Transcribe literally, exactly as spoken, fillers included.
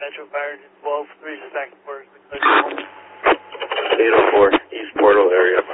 Metro Fire twelve three second quarters. eight oh four, East Portal area.